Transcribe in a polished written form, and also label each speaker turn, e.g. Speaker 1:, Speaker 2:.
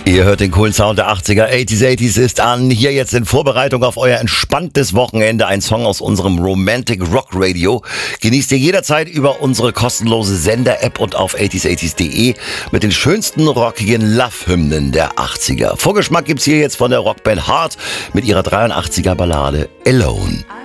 Speaker 1: Ihr hört den coolen Sound der 80er. 80s ist an. Hier jetzt in Vorbereitung auf euer entspanntes Wochenende ein Song aus unserem Romantic Rock Radio. Genießt ihr jederzeit über unsere kostenlose Sender-App und auf 80s80s.de mit den schönsten rockigen Love-Hymnen der 80er. Vorgeschmack gibt's hier jetzt von der Rockband Heart mit ihrer 83er Ballade Alone.